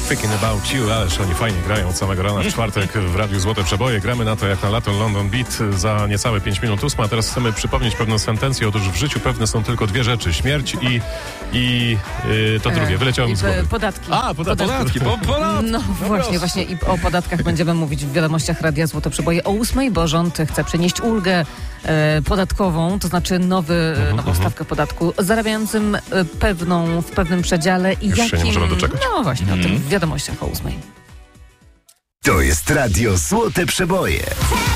Thinking About You, ależ oni fajnie grają od samego rana w czwartek w Radiu Złote Przeboje. Gramy na to jak na lato London Beat za niecałe 5 minut 8, a teraz chcemy przypomnieć pewną sentencję. Otóż w życiu pewne są tylko dwie rzeczy. Śmierć i to drugie. Wyleciało mi z głowy. Podatki. Podatki. No właśnie i o podatkach będziemy mówić w wiadomościach Radia Złote Przeboje o 8, bo rząd chce przynieść ulgę podatkową, to znaczy nową stawkę podatku zarabiającym w pewnym przedziale i Już się nie możemy doczekać. No właśnie, o tym w wiadomościach o 8. To jest Radio Złote Przeboje.